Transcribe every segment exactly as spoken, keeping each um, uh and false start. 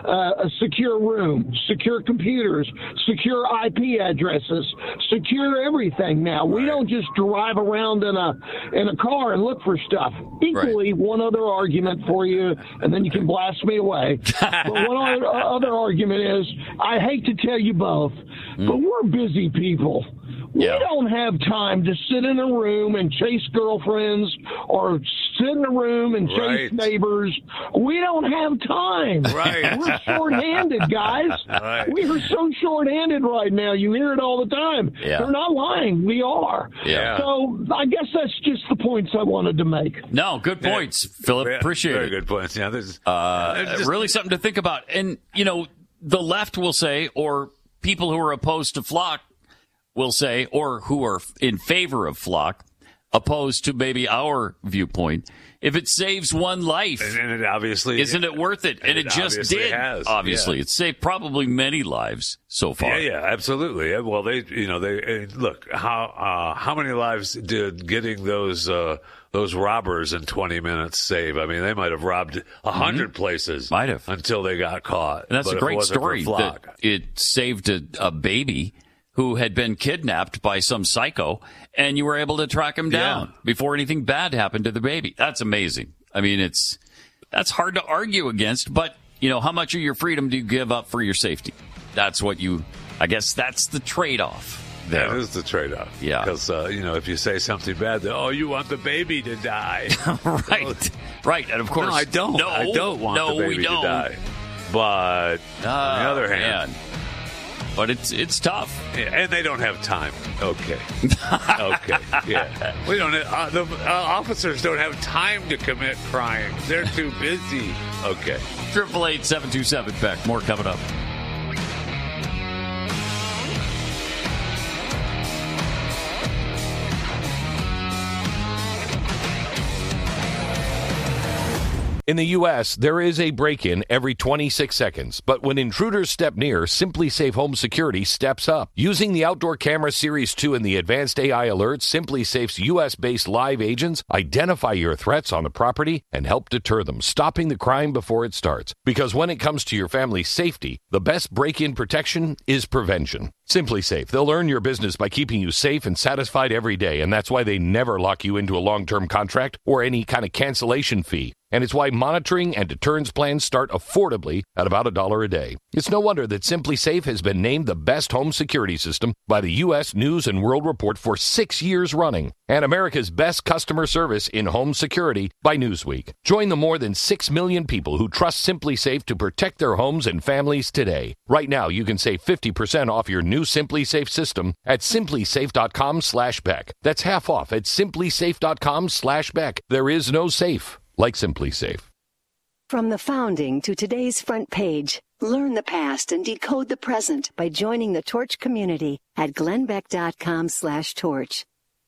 uh, a secure room, secure computers, secure I P addresses, secure everything now. We don't just drive around in a in a car and look for stuff. Equally, right. One other argument for you, and then you can blast me away. But one other, other argument is, I hate to tell you both, mm. but we're busy people. Yeah. We don't have time to sit in a room and chase girlfriends or sit in a room and chase right. neighbors. We don't have time. Right. We're short-handed, guys. Right. We are so short-handed right now. You hear it all the time. Yeah. They're not lying. We are. Yeah. So I guess that's just the points I wanted to make. No, good points, yeah. Philip. Yeah, appreciate very it. Very good points. Yeah, this is, uh, just, really something to think about. And, you know, the left will say, or people who are opposed to Flock will say, or who are in favor of Flock, opposed to maybe our viewpoint, if it saves one life, and, and it obviously isn't it worth it? And, and it, it just did. Has. Obviously, yeah. It saved probably many lives so far. Yeah, yeah, absolutely. Well, they, you know, they look how uh, how many lives did getting those uh, those robbers in twenty minutes save? I mean, they might have robbed a hundred mm-hmm. places, might have, until they got caught. And that's but a great story. That it saved a, a baby who had been kidnapped by some psycho, and you were able to track him down yeah. before anything bad happened to the baby. That's amazing. I mean, it's that's hard to argue against, but, you know, how much of your freedom do you give up for your safety? That's what you, I guess that's the trade-off there. That is the trade-off. Yeah. Because, uh, you know, if you say something bad, then, oh, you want the baby to die. right. Right. And, of course, no, I don't. No, I don't want no, the baby we don't. to die. But uh, on the other hand... Man. But it's it's tough, yeah, and they don't have time. Okay, okay, yeah. We don't. Uh, the uh, officers don't have time to commit crime. They're too busy. Okay. Triple eight seven two seven Beck. More coming up. In the U S, there is a break-in every twenty-six seconds, but when intruders step near, SimpliSafe Home Security steps up. Using the Outdoor Camera Series two and the advanced A I alerts, SimpliSafe's U S-based live agents identify your threats on the property and help deter them, stopping the crime before it starts. Because when it comes to your family's safety, the best break-in protection is prevention. SimpliSafe, they'll earn your business by keeping you safe and satisfied every day, and that's why they never lock you into a long-term contract or any kind of cancellation fee. And it's why monitoring and deterrence plans start affordably at about a dollar a day. It's no wonder that SimpliSafe has been named the best home security system by the U S News and World Report for six years running, and America's best customer service in home security by Newsweek. Join the more than six million people who trust SimpliSafe to protect their homes and families today. Right now, you can save fifty percent off your new SimpliSafe system at simplisafe.com slash Beck. That's half off at simplisafe.com slash Beck. There is no safe like SimpliSafe. From the founding to today's front page, learn the past and decode the present by joining the Torch community at glenbeck.com slash torch.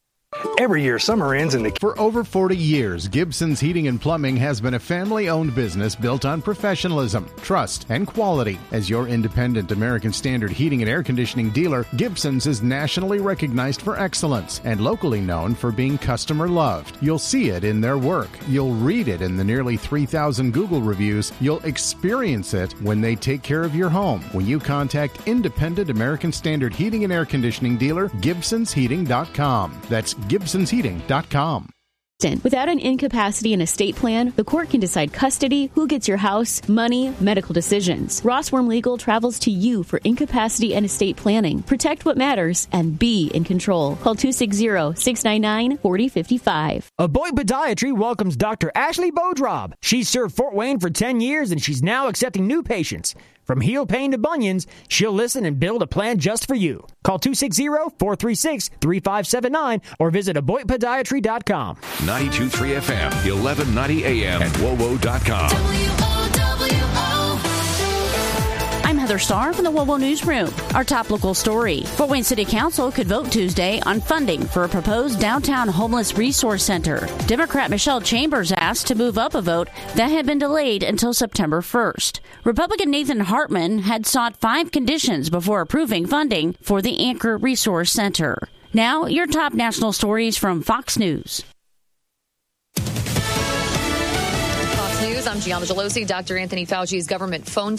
Every year, summer ends in the... For over forty years, Gibson's Heating and Plumbing has been a family-owned business built on professionalism, trust, and quality. As your independent American Standard heating and air conditioning dealer, Gibson's is nationally recognized for excellence and locally known for being customer-loved. You'll see it in their work. You'll read it in the nearly three thousand Google reviews. You'll experience it when they take care of your home. When you contact independent American Standard heating and air conditioning dealer, Gibsons Heating dot com. That's Gibsons Heating dot com. Without an incapacity and estate plan, the court can decide custody, who gets your house, money, medical decisions. Rossworm Legal travels to you for incapacity and estate planning. Protect what matters and be in control. Call two six zero, six nine nine, four zero five five. Aboit Podiatry welcomes Doctor Ashley Bodrob. She's served Fort Wayne for ten years and she's now accepting new patients. From heel pain to bunions, she'll listen and build a plan just for you. Call two six zero, four three six, three five seven nine or visit aboit podiatry dot com. ninety-two point three F M, eleven ninety A M at W O W O dot com. W O W O. I'm Heather Starr from the W O W O Newsroom. Our top local story. Fort Wayne City Council could vote Tuesday on funding for a proposed downtown homeless resource center. Democrat Michelle Chambers asked to move up a vote that had been delayed until September first. Republican Nathan Hartman had sought five conditions before approving funding for the Anchor Resource Center. Now, your top national stories from Fox News. Fox News, I'm Gianna Gelosi. Doctor Anthony Fauci's government phone